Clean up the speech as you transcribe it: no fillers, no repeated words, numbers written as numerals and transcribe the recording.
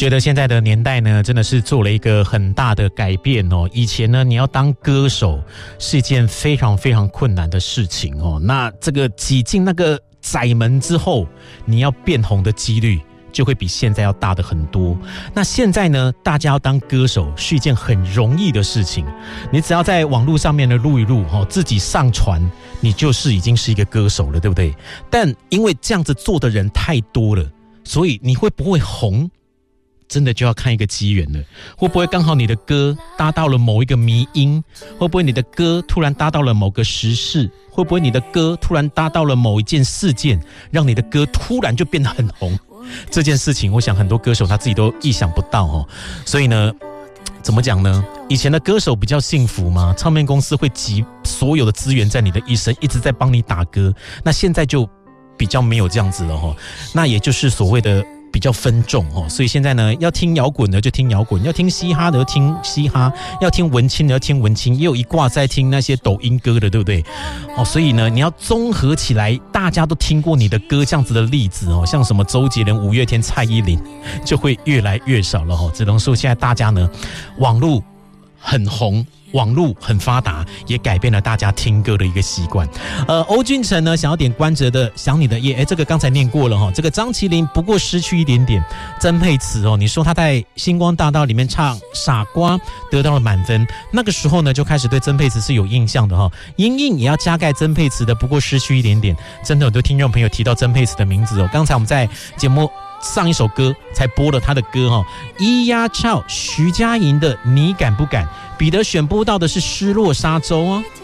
觉得现在的年代呢，真的是做了一个很大的改变哦。以前呢，你要当歌手是一件非常非常困难的事情哦。那这个挤进那个窄门之后，你要变红的几率就会比现在要大的很多。那现在呢，大家要当歌手是一件很容易的事情，你只要在网络上面呢录一录，自己上传，你就是已经是一个歌手了，对不对？但因为这样子做的人太多了，所以你会不会红，真的就要看一个机缘了。会不会刚好你的歌搭到了某一个迷因？会不会你的歌突然搭到了某个时事？会不会你的歌突然搭到了某一件事件，让你的歌突然就变得很红？这件事情我想很多歌手他自己都意想不到哦。所以呢，怎么讲呢？以前的歌手比较幸福嘛，唱片公司会集所有的资源在你的一生，一直在帮你打歌。那现在就比较没有这样子了哦。那也就是所谓的比较分众哦，所以现在呢，要听摇滚的就听摇滚，要听嘻哈的就听嘻哈，要听文青的要听文青，也有一挂在听那些抖音歌的，对不对？哦，所以呢，你要综合起来，大家都听过你的歌这样子的例子哦，像什么周杰伦、五月天、蔡依林，就会越来越少了哦。只能说现在大家呢，网络很红。网络很发达，也改变了大家听歌的一个习惯。欧俊成呢想要点关喆的《想你的夜》，这个刚才念过了哈。这个张麒麟不过失去一点点。曾沛慈哦，你说他在《星光大道》里面唱《傻瓜》得到了满分，那个时候呢就开始对曾沛慈是有印象的哈。英英也要加盖曾沛慈的不过失去一点点。真的很多听众朋友提到曾沛慈的名字哦。刚才我们在节目上一首歌才播了他的歌哈，咿呀俏徐佳莹的你敢不敢，彼得选播到的是失落沙洲哦。